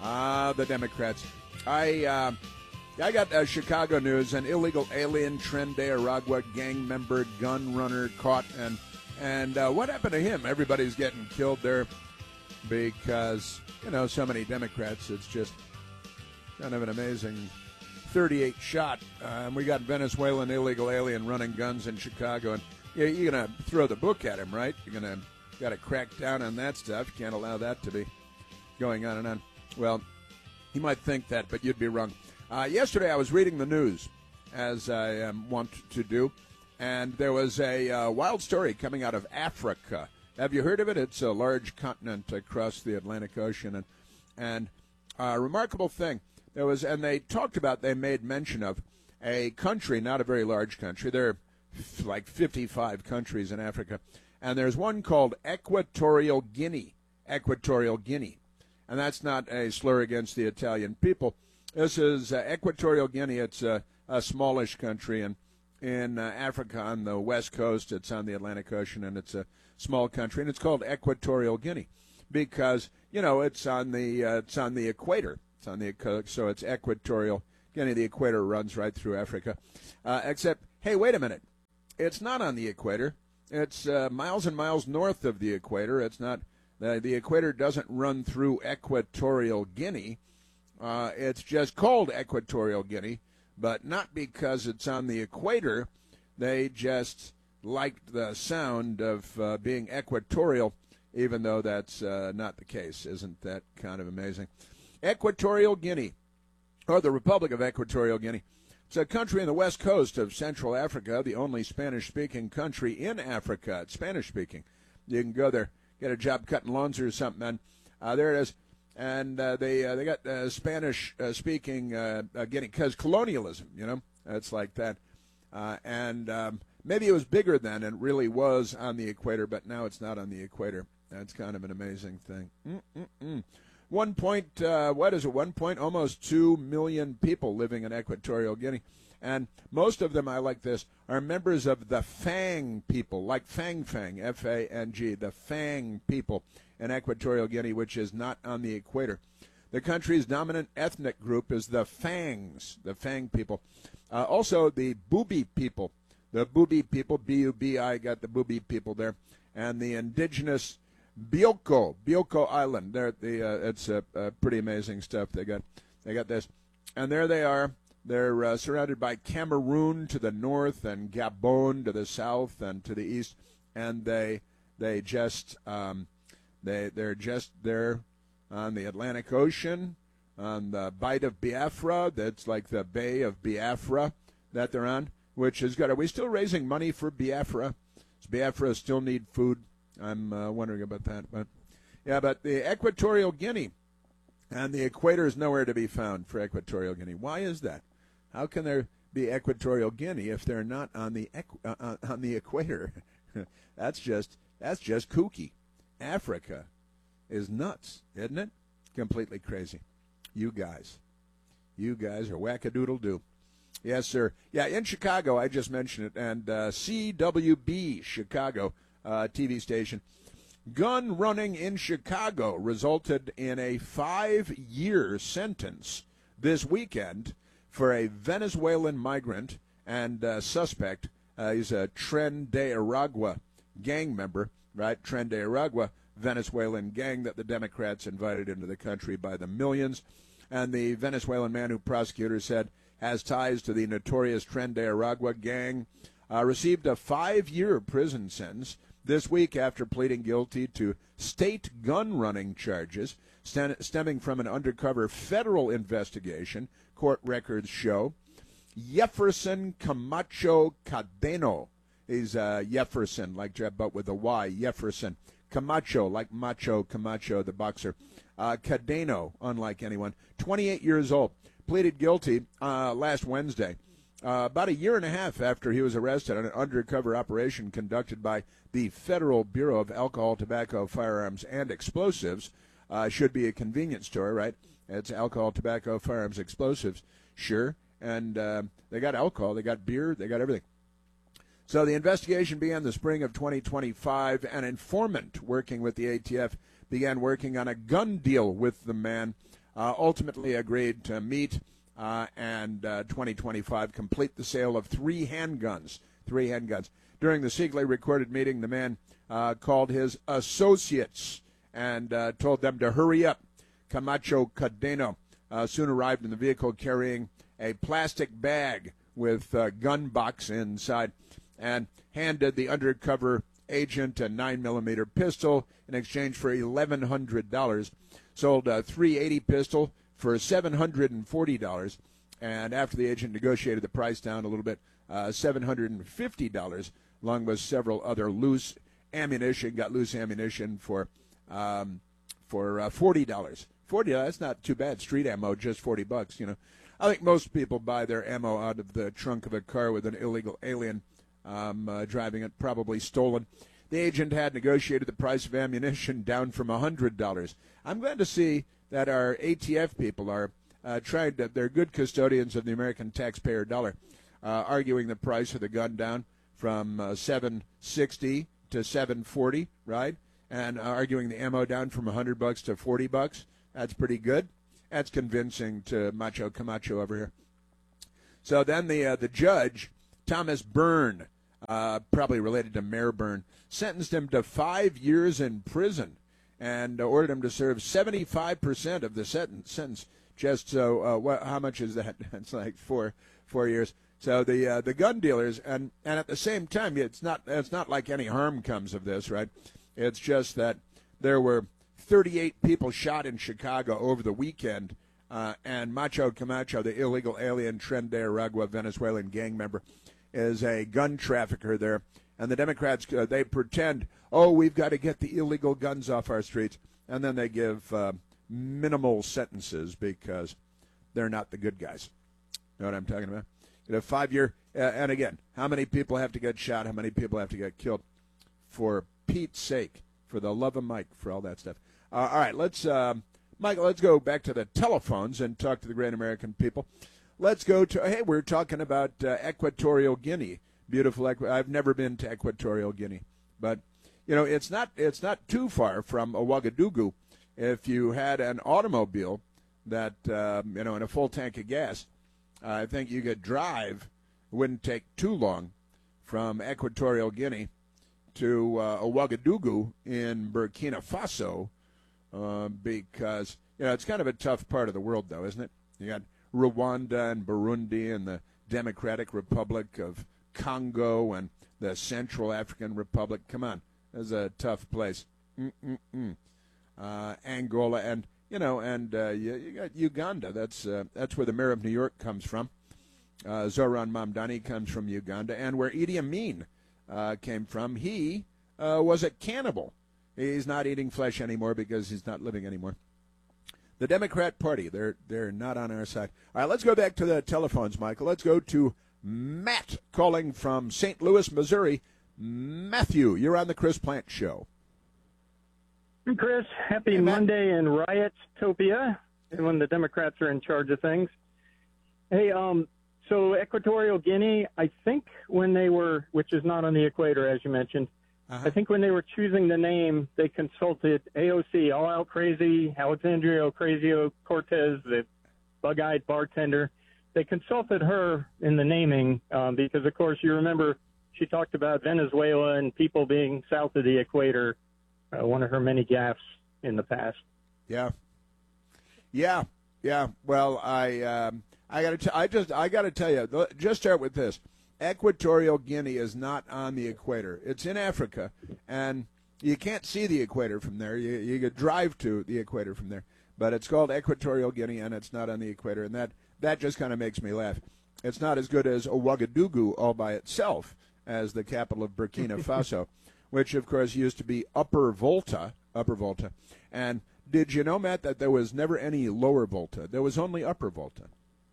The Democrats. I got Chicago news. An illegal alien, Tren de Aragua gang member, gun runner caught. And what happened to him? Everybody's getting killed there because, so many Democrats. It's just kind of an amazing 38 shot. We got Venezuelan illegal alien running guns in Chicago. And you're going to throw the book at him, right? You're going to got to crack down on that stuff. You can't allow that to be going on and on. Well, you might think that, but you'd be wrong. Yesterday I was reading the news, as I want to do, and there was a wild story coming out of Africa. Have you heard of it? It's a large continent across the Atlantic Ocean, and a remarkable thing. They made mention of a country, not a very large country. There are like 55 countries in Africa, and there's one called Equatorial Guinea. Equatorial Guinea. And that's not a slur against the Italian people. This is Equatorial Guinea. It's a smallish country in Africa on the west coast. It's on the Atlantic Ocean, and it's a small country, and it's called Equatorial Guinea because it's on the equator. It's on the so it's Equatorial Guinea. The equator runs right through Africa. Except, hey, wait a minute. It's not on the equator. It's miles and miles north of the equator. It's not. The equator doesn't run through Equatorial Guinea. It's just called Equatorial Guinea, but not because it's on the equator. They just liked the sound of being equatorial, even though that's not the case. Isn't that kind of amazing? Equatorial Guinea, or the Republic of Equatorial Guinea. It's a country on the west coast of Central Africa, the only Spanish-speaking country in Africa. It's Spanish-speaking. You can go there, get a job cutting lawns or something, and there it is. And they got Spanish-speaking Guinea, because colonialism, it's like that. Maybe it was bigger then and really was on the equator, but now it's not on the equator. That's kind of an amazing thing. Almost 2 million people living in Equatorial Guinea. And most of them, I like this, are members of the Fang people, like Fang, F-A-N-G, the Fang people in Equatorial Guinea, which is not on the equator. The country's dominant ethnic group is the Fangs, the Fang people. Also, the Bubi people, B-U-B-I, got the Bubi people there, and the indigenous Bioko Island. It's pretty amazing stuff. They got this, and there they are. They're surrounded by Cameroon to the north and Gabon to the south and to the east, and they're just there on the Atlantic Ocean, on the Bight of Biafra. That's like the Bay of Biafra that they're on, which has got. Are we still raising money for Biafra? Does Biafra still need food? I'm wondering about that, but the Equatorial Guinea, and the equator is nowhere to be found for Equatorial Guinea. Why is that? How can there be Equatorial Guinea if they're not on the equator? That's just kooky. Africa is nuts, isn't it? Completely crazy. You guys are wackadoodle-doo. Yes, sir. Yeah, in Chicago, I just mentioned it, and CWB Chicago TV station. Gun running in Chicago resulted in a 5-year sentence this weekend for a Venezuelan migrant and suspect. He's a Tren de Aragua gang member, right? Tren de Aragua, Venezuelan gang that the Democrats invited into the country by the millions. And the Venezuelan man who prosecutors said has ties to the notorious Tren de Aragua gang received a 5-year prison sentence this week after pleading guilty to state gun-running charges stemming from an undercover federal investigation, court records show. Jefferson Camacho Cadeno. He's Jefferson, but with a Y, Jefferson. Camacho, like Macho Camacho, the boxer. Cadeno, unlike anyone. 28 years old. Pleaded guilty last Wednesday. About a year and a half after he was arrested on an undercover operation conducted by the Federal Bureau of Alcohol, Tobacco, Firearms, and Explosives. Should be a convenience store, right? It's alcohol, tobacco, firearms, explosives. Sure. And they got alcohol, they got beer, they got everything. So the investigation began the spring of 2025. An informant working with the ATF began working on a gun deal with the man ultimately agreed to meet and 2025 complete the sale of three handguns. During the secretly recorded meeting, the man called his associates and told them to hurry up. Camacho Cadeno soon arrived in the vehicle carrying a plastic bag with a gun box inside and handed the undercover agent a 9mm pistol in exchange for $1,100. Sold a .380 pistol for $740, and after the agent negotiated the price down a little bit, $750, along with several other loose ammunition. Got loose ammunition for $40. That's not too bad. Street ammo, just $40. You know, I think most people buy their ammo out of the trunk of a car with an illegal alien driving it, probably stolen. The agent had negotiated the price of ammunition down from $100. I'm glad to see that our ATF people are trying to, they're good custodians of the American taxpayer dollar, arguing the price of the gun down from $760 to $740, right? And arguing the ammo down from $100 to $40. That's pretty good. That's convincing to Macho Camacho over here. So then the judge, Thomas Byrne, probably related to Mayor Byrne, sentenced him to 5 years in prison and ordered him to serve 75% of the sentence. Just so, how much is that? It's like 4 years. So the gun dealers, and at the same time, it's not like any harm comes of this, right? It's just that there were 38 people shot in Chicago over the weekend, and Macho Camacho, the illegal alien Tren de Aragua Venezuelan gang member, is a gun trafficker there. And the Democrats, they pretend, we've got to get the illegal guns off our streets, and then they give minimal sentences because they're not the good guys. You know what I'm talking about? You know, 5 year, and again, how many people have to get shot? How many people have to get killed? For Pete's sake, for the love of Mike, for all that stuff. All right, Michael, let's go back to the telephones and talk to the great American people. Let's go to, hey, we're talking about Equatorial Guinea. Beautiful. I've never been to Equatorial Guinea, but, you know, it's not too far from Ouagadougou. If you had an automobile that, and a full tank of gas, I think you could drive. It wouldn't take too long from Equatorial Guinea to Ouagadougou in Burkina Faso, because, it's kind of a tough part of the world, though, isn't it? You got Rwanda and Burundi and the Democratic Republic of Congo and the Central African Republic. Come on, that's a tough place. Angola and you got Uganda. That's where the mayor of New York comes from. Zoran Mamdani comes from Uganda, and where Idi Amin came from. He was a cannibal. He's not eating flesh anymore because he's not living anymore. The Democrat Party, they're not on our side. All right, let's go back to the telephones, Michael. Let's go to Matt calling from St. Louis, Missouri. Matthew, you're on the Chris Plant Show. Hey, Chris. Happy Monday in Riotopia, when the Democrats are in charge of things. Hey, so Equatorial Guinea, I think when they were, which is not on the equator, as you mentioned, I think when they were choosing the name, they consulted AOC, All Out Crazy, Alexandria Ocasio-Cortez, the bug-eyed bartender. They consulted her in the naming because, of course, you remember she talked about Venezuela and people being south of the equator, one of her many gaffes in the past. Yeah. Well, I got to tell you, just start with this. Equatorial Guinea is not on the equator. It's in Africa, and you can't see the equator from there. You could drive to the equator from there, but it's called Equatorial Guinea, and it's not on the equator, and that just kind of makes me laugh. It's not as good as Ouagadougou all by itself as the capital of Burkina Faso, which, of course, used to be Upper Volta. And did you know, Matt, that there was never any Lower Volta? There was only Upper Volta.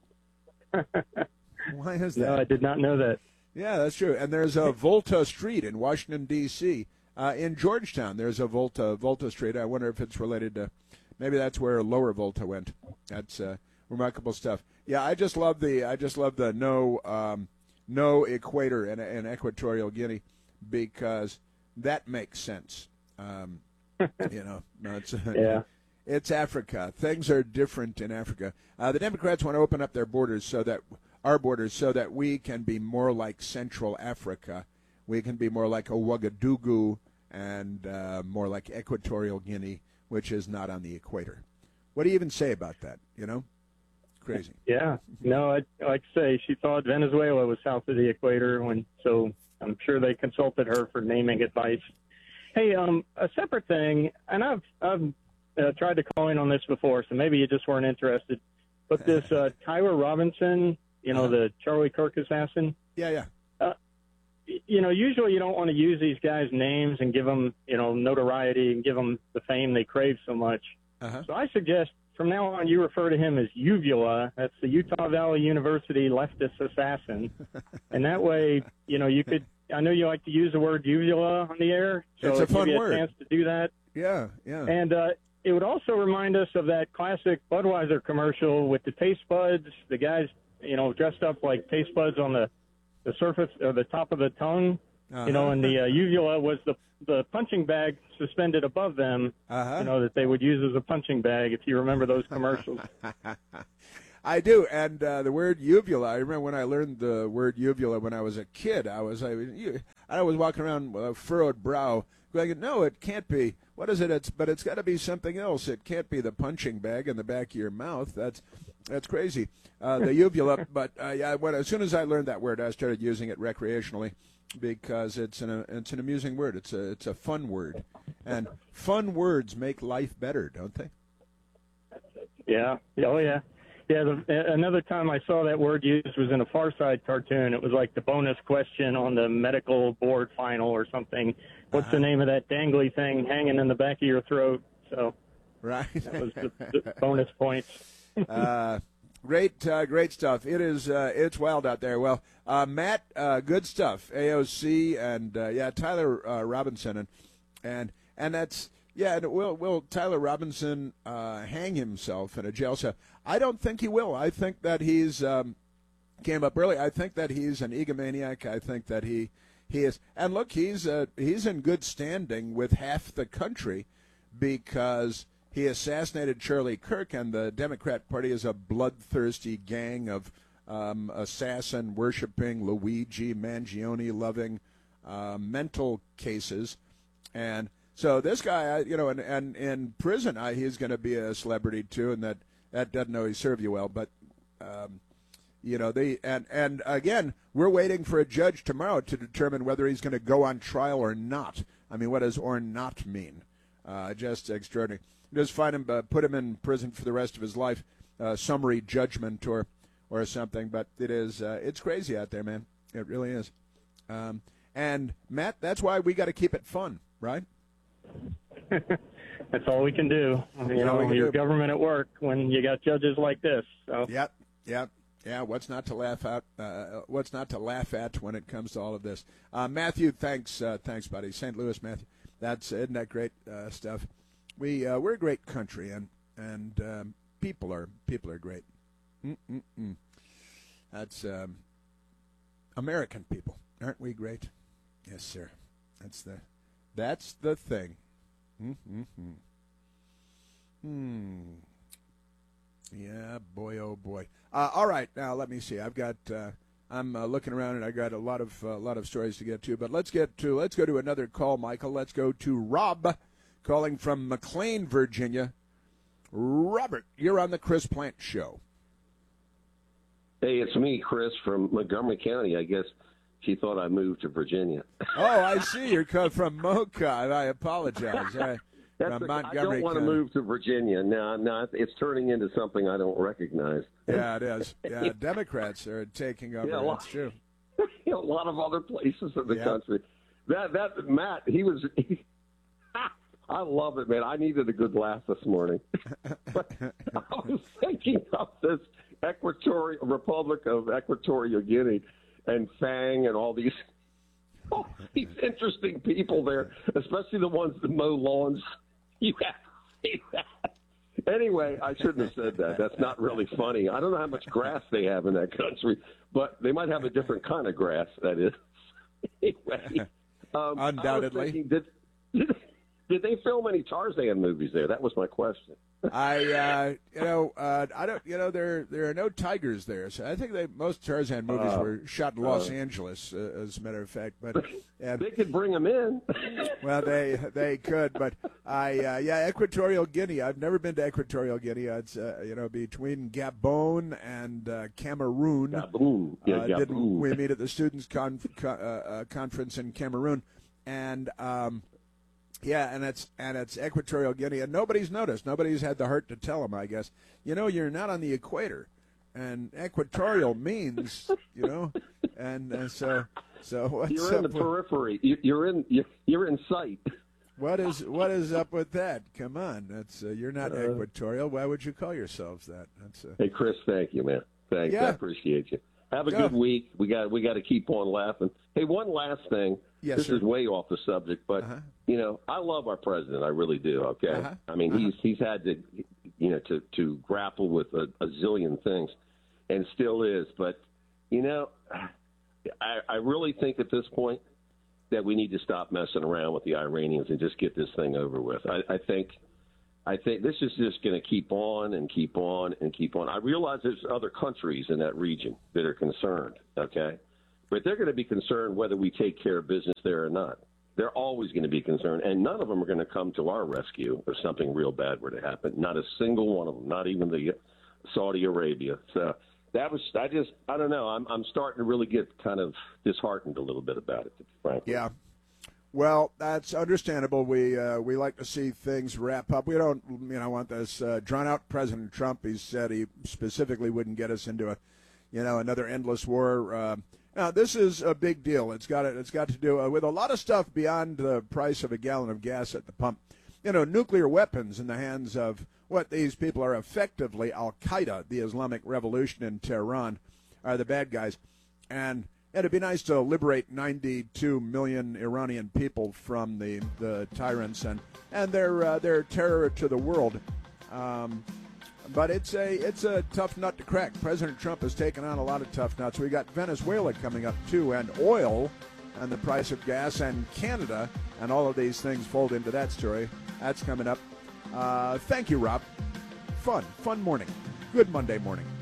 Why is that? No, I did not know that. Yeah, that's true. And there's a Volta Street in Washington, D.C. In Georgetown, there's a Volta Street. I wonder if it's related to, maybe that's where Lower Volta went. That's remarkable stuff. Yeah, I just love the no equator in Equatorial Guinea because that makes sense. No, it's yeah. It's Africa. Things are different in Africa. The Democrats want to open up their borders so that our borders so that we can be more like Central Africa. We can be more like Ouagadougou and more like Equatorial Guinea, which is not on the equator. What do you even say about that? Crazy. Yeah. No, like I say, she thought Venezuela was south of the equator, so I'm sure they consulted her for naming advice. Hey, a separate thing, and I've tried to call in on this before, so maybe you just weren't interested. But this Tyler Robinson, the Charlie Kirk assassin. Yeah. Usually you don't want to use these guys' names and give them, notoriety and give them the fame they crave so much. So I suggest from now on you refer to him as Uvula. That's the Utah Valley University leftist assassin. And that way, you could, I know you like to use the word uvula on the air. So it's a fun word. A chance to do that. Yeah. And it would also remind us of that classic Budweiser commercial with the taste buds, the guys, dressed up like taste buds on the surface or the top of the tongue, and the uvula was the punching bag suspended above them, that they would use as a punching bag, if you remember those commercials. I do, and the word uvula, I remember when I learned the word uvula when I was a kid, I was walking around with a furrowed brow, going, no, it can't be. What is it? But it's got to be something else. It can't be the punching bag in the back of your mouth. That's crazy. The uvula, but as soon as I learned that word, I started using it recreationally because it's an amusing word. It's a fun word, and fun words make life better, don't they? Yeah. Oh yeah. Yeah. Another time I saw that word used was in a Far Side cartoon. It was like the bonus question on the medical board final or something. What's the name of that dangly thing hanging in the back of your throat? So, right. That was the bonus points. Great stuff. It's wild out there. Well, Matt, good stuff. AOC and Tyler Robinson and that's will Tyler Robinson hang himself in a jail cell? I don't think he will. I think that he's came up early. I think that he's an egomaniac. I think that he is. And look, he's in good standing with half the country because he assassinated Charlie Kirk, and the Democrat Party is a bloodthirsty gang of assassin-worshipping, Luigi Mangione-loving mental cases. And so this guy, and in prison, he's going to be a celebrity too, and that doesn't always serve you well. But and again, we're waiting for a judge tomorrow to determine whether he's going to go on trial or not. I mean, what does or not mean? Just extraordinary. Just find him, put him in prison for the rest of his life, summary judgment or something. But it's crazy out there, man. It really is. And Matt, that's why we got to keep it fun, right? That's all we can do. Your government at work when you got judges like this. So. Yep. Yeah, what's not to laugh at? What's not to laugh at when it comes to all of this? Matthew, thanks, buddy. St. Louis, Matthew. Isn't that great stuff? We're a great country, and people are great. That's American people, aren't we great? Yes, sir. That's the thing. Yeah, boy, oh boy. All right, now let me see. I've got. I'm looking around, and I got a lot of stories to get to. But let's go to another call, Michael. Let's go to Rob, calling from McLean, Virginia. Robert, you're on the Chris Plante Show. Hey, it's me, Chris, from Montgomery County. I guess she thought I moved to Virginia. Oh, I see. You're from Mocha. I apologize. I don't want to move to Virginia. No, it's turning into something I don't recognize. Yeah, it is. Yeah, Democrats are taking over. Yeah, that's true. A lot of other places in the country. That Matt, I love it, man. I needed a good laugh this morning. But I was thinking of this Republic of Equatorial Guinea and Fang and all these interesting people there, especially the ones that mow lawns. You have to see that. Anyway, I shouldn't have said that. That's not really funny. I don't know how much grass they have in that country, but they might have a different kind of grass, that is. Anyway, undoubtedly. I was thinking, did they film any Tarzan movies there? That was my question. I don't. There are no tigers there. So I think most Tarzan movies were shot in Los Angeles, as a matter of fact. But they could bring them in. Well, they could, but Equatorial Guinea. I've never been to Equatorial Guinea. It's between Gabon and Cameroon. Gabon, Gabon. Didn't we meet at the students' conference in Cameroon, and it's Equatorial Guinea, and nobody's noticed. Nobody's had the heart to tell them, I guess. You're not on the equator, and equatorial means, and so what's you're in the periphery. You're in sight. What is up with that? Come on, that's you're not equatorial. Why would you call yourselves that? Hey, Chris, thank you, man. Thanks, I appreciate you. Have a good week. We got to keep on laughing. Hey, one last thing. Yes, this is way off the subject, but I love our president. I really do. Okay, I mean he's had to grapple with a zillion things, and still is. But I really think at this point that we need to stop messing around with the Iranians and just get this thing over with. I think this is just going to keep on and keep on and keep on. I realize there's other countries in that region that are concerned, okay? But they're going to be concerned whether we take care of business there or not. They're always going to be concerned, and none of them are going to come to our rescue if something real bad were to happen. Not a single one of them, not even the Saudi Arabia. So I don't know. I'm starting to really get kind of disheartened a little bit about it, frankly. Yeah. Well, that's understandable. We like to see things wrap up. We don't, want this drawn out. President Trump, he said he specifically wouldn't get us into another endless war. Now, this is a big deal. It's got to do with a lot of stuff beyond the price of a gallon of gas at the pump. Nuclear weapons in the hands of what these people are effectively Al-Qaeda, the Islamic Revolution in Tehran, are the bad guys. And it'd be nice to liberate 92 million Iranian people from the tyrants and their terror to the world. But it's a tough nut to crack. President Trump has taken on a lot of tough nuts. We got Venezuela coming up too, and oil, and the price of gas, and Canada, and all of these things fold into that story. That's coming up. Thank you, Rob. Fun morning. Good Monday morning.